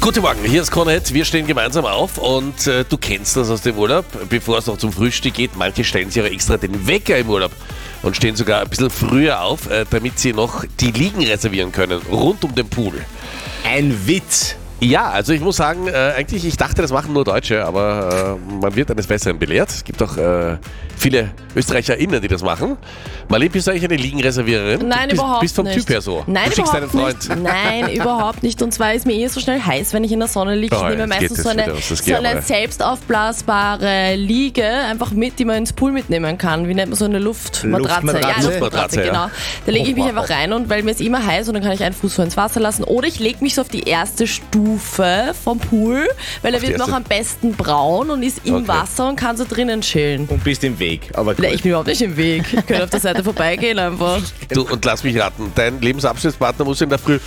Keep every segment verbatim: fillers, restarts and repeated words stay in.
Guten Morgen, hier ist Kornett. Wir stehen gemeinsam auf und äh, du kennst das aus dem Urlaub. Bevor es noch zum Frühstück geht, manche stellen sich auch extra den Wecker im Urlaub und stehen sogar ein bisschen früher auf, äh, damit sie noch die Liegen reservieren können, rund um den Pool. Ein Witz. Ja, also ich muss sagen, äh, eigentlich, ich dachte, das machen nur Deutsche, aber äh, man wird eines Besseren belehrt. Es gibt auch äh, viele ÖsterreicherInnen, die das machen. Marlene, bist du eigentlich eine Liegenreserviererin? Nein, du bist, überhaupt bist vom nicht. Typ her so. Nein, du schickst deinen überhaupt Freund. nicht. Nein, überhaupt nicht. Und zwar ist mir eh so schnell heiß, wenn ich in der Sonne liege. Oh, Ich nehme jetzt meistens geht so das eine, wieder aus, das so geht eine aber. selbst aufblasbare Liege einfach mit, die man ins Pool mitnehmen kann. Wie nennt man so eine Luftmatratze? Luftmatratze. Ja, Luftmatratze, Luftmatratze, ja. genau. Da lege ich mich Oh, einfach wow. rein und weil mir ist immer heiß und dann kann ich einen Fuß so ins Wasser lassen. Oder ich lege mich so auf die erste Stufe vom Pool, weil er die wird noch erste? am besten braun und ist im Okay. Wasser und kann so drinnen chillen. Und bist im Weg. Aber Ja, gut. ich bin überhaupt nicht im Weg. Ich könnte auf der Seite vorbeigehen einfach. Du, und lass mich raten, dein Lebensabschnittspartner muss in der Früh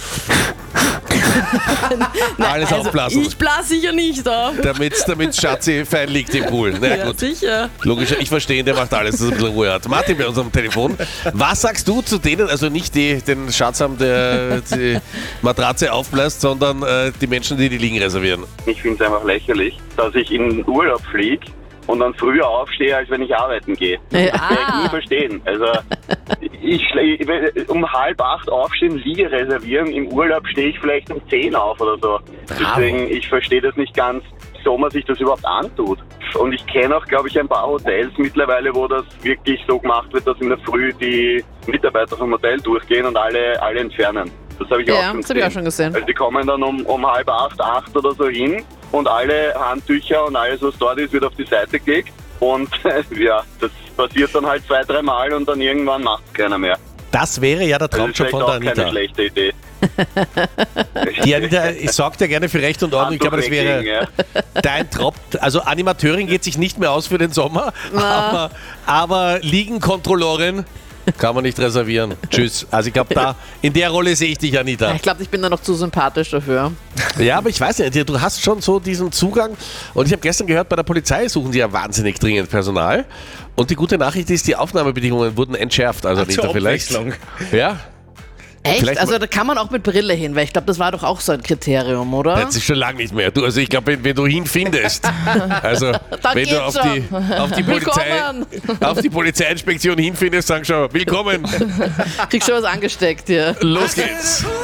alles aufblasen, Ich blase sicher nicht auf. damit, damit Schatzi fein liegt im Pool. Na Ja, gut. sicher. Logisch, ich verstehe, der macht alles, dass er ein bisschen Ruhe hat. Martin bei unserem Telefon. Was sagst du zu denen, also nicht die den Schatz haben, der die Matratze aufbläst, sondern äh, die Menschen, die die Liegen reservieren? Ich finde es einfach lächerlich, dass ich in den Urlaub fliege und dann früher aufstehe, als wenn ich arbeiten gehe. Das werde ich nie verstehen. Also ich schlä- um halb acht aufstehen, Liege reservieren, im Urlaub stehe ich vielleicht um zehn auf oder so. Deswegen, ich verstehe das nicht ganz, wieso man sich das überhaupt antut. Und ich kenne auch, glaube ich, ein paar Hotels mittlerweile, wo das wirklich so gemacht wird, dass in der Früh die Mitarbeiter vom Hotel durchgehen und alle, alle entfernen. Das habe ich, Ja, auch schon das hab ich auch schon gesehen. Also die kommen dann um, um halb acht, acht oder so hin und alle Handtücher und alles, was dort ist, wird auf die Seite gelegt. Und ja, das passiert dann halt zwei, drei Mal und dann irgendwann macht es keiner mehr. Das wäre ja der Das ist Traumjob vielleicht von der auch keine Anita. schlechte Idee. Die Anita sorgt ja gerne für Recht und Ordnung. Ich glaube, das wäre Ja. dein Trop. Also Animateurin geht sich nicht mehr aus für den Sommer, aber, aber Liegenkontrollorin kann man nicht reservieren. Tschüss. Also ich glaube, da in der Rolle sehe ich dich, Anita. Ich glaube, ich bin da noch zu sympathisch dafür. Ja, aber ich weiß nicht, du hast schon so diesen Zugang. Und ich habe gestern gehört, bei der Polizei suchen sie ja wahnsinnig dringend Personal. Und die gute Nachricht ist, die Aufnahmebedingungen wurden entschärft. Also Anita, zur vielleicht. Abwechslung. Ja, Echt? Vielleicht Also mal- da kann man auch mit Brille hin, weil ich glaube, das war doch auch so ein Kriterium, oder? das ist schon lange nicht mehr. Du, also ich glaube, wenn, wenn du hinfindest, also Dann wenn du geht's auf die, auf, die Polizei, Willkommen. auf die Polizeiinspektion hinfindest, sag schon, willkommen, Kriegst schon was angesteckt hier. los geht's.